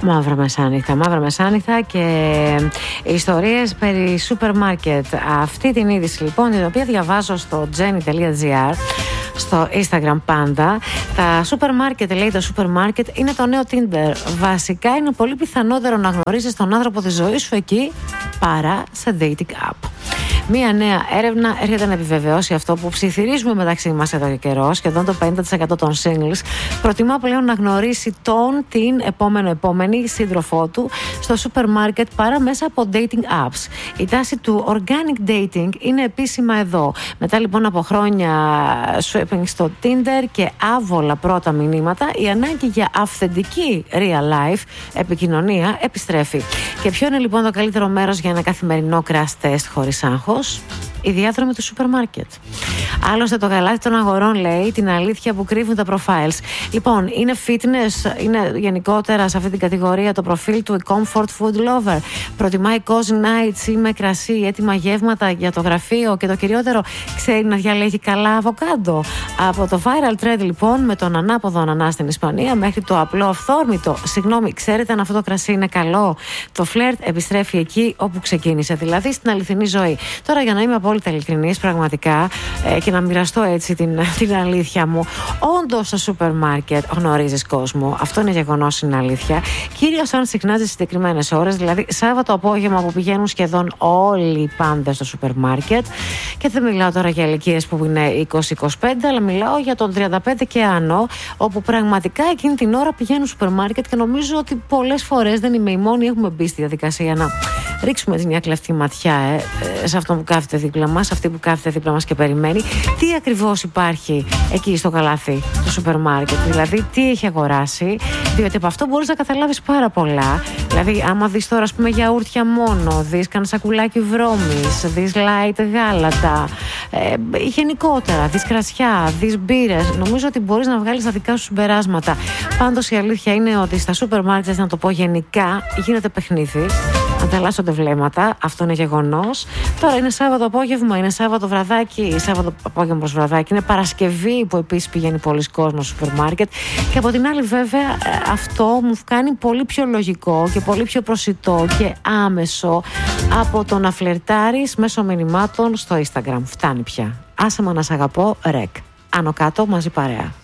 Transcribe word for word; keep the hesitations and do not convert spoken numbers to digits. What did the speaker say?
Μαύρα μεσάνυχτα, μαύρα μεσάνυχτα και ιστορίες περί σούπερ μάρκετ. Αυτή την είδηση λοιπόν, την οποία διαβάζω στο jenny τελεία gr, στο Instagram πάντα. Τα σούπερ μάρκετ, λέει, το σούπερ μάρκετ είναι το νέο Tinder. Βασικά είναι πολύ πιθανότερο να γνωρίσεις τον άνθρωπο της ζωής σου εκεί παρά σε dating app. Μία νέα έρευνα έρχεται να επιβεβαιώσει αυτό που ψιθυρίζουμε μεταξύ μας εδώ και καιρό. Σχεδόν το πενήντα τοις εκατό των singles προτιμά πλέον να γνωρίσει τον, την επόμενο επόμενη σύντροφό του στο σούπερ μάρκετ παρά μέσα από dating apps. Η τάση του organic dating είναι επίσημα εδώ. Μετά λοιπόν από χρόνια sweeping στο Tinder και άβολα πρώτα μηνύματα, η ανάγκη για αυθεντική real life επικοινωνία επιστρέφει. Και ποιο είναι λοιπόν το καλύτερο μέρος για ένα καθημερινό crash test χωρίς άγχος? Η διάδρομη του σούπερ μάρκετ. Άλλωστε το γαλάτι των αγορών λέει την αλήθεια που κρύβουν τα profiles. Λοιπόν, είναι fitness, είναι γενικότερα σε αυτή την κατηγορία το προφίλ του comfort food lover. Προτιμάει cozy nights ή με κρασί, έτοιμα γεύματα για το γραφείο και το κυριότερο, ξέρει να διαλέγει καλά αβοκάντο. Από το viral trend λοιπόν με τον ανάποδο ανανά στην Ισπανία μέχρι το απλό αυθόρμητο. Συγγνώμη, ξέρετε αν αυτό το κρασί είναι καλό? Το φλερτ επιστρέφει εκεί όπου ξεκίνησε, δηλαδή στην αληθινή ζωή. Τώρα, για να είμαι απόλυτα ειλικρινής, πραγματικά, ε, και να μοιραστώ έτσι την, την αλήθεια μου, όντως στο σούπερ μάρκετ γνωρίζεις κόσμο. Αυτό είναι γεγονός, είναι αλήθεια. Κυρίως αν συχνάζεις συγκεκριμένες ώρες, δηλαδή Σάββατο απόγευμα που πηγαίνουν σχεδόν όλοι οι πάντες στο σούπερ μάρκετ. Και δεν μιλάω τώρα για ηλικίες που είναι είκοσι είκοσι πέντε, αλλά μιλάω για τον τριάντα πέντε και άνω, όπου πραγματικά εκείνη την ώρα πηγαίνουν στο σούπερ μάρκετ και νομίζω ότι πολλές φορές, δεν είμαι η μόνη, έχουμε μπει στη διαδικασία να ρίξουμε μια κλεφτή ματιά ε, σε αυτό που κάθεται δίπλα μας, αυτή που κάθεται δίπλα μας και περιμένει. Τι ακριβώς υπάρχει εκεί στο καλάθι του σούπερ μάρκετ, δηλαδή τι έχει αγοράσει, διότι από αυτό μπορείς να καταλάβεις πάρα πολλά. Δηλαδή, άμα δεις τώρα, ας πούμε, γιαούρτια μόνο, δεις κανένα σακουλάκι βρώμης, δεις light γάλατα, ε, γενικότερα, δεις κρασιά, δεις μπύρες, νομίζω ότι μπορείς να βγάλεις τα δικά σου συμπεράσματα. Πάντως, η αλήθεια είναι ότι στα σούπερ μάρκετ, να το πω γενικά, γίνεται παιχνίδι. Ανταλλάσσονται βλέμματα, αυτό είναι γεγονός. Τώρα είναι Σάββατο απόγευμα, είναι Σάββατο βραδάκι, Σάββατο απόγευμα προς βραδάκι, είναι Παρασκευή που επίσης πηγαίνει πολλοί κόσμος στο σούπερ μάρκετ. Και από την άλλη, βέβαια, αυτό μου κάνει πολύ πιο λογικό και πολύ πιο προσιτό και άμεσο από το να φλερτάρεις μέσω μηνυμάτων στο Instagram. Φτάνει πια. Άσε με να σ' αγαπώ, ρεκ. Άνω κάτω μαζί παρέα.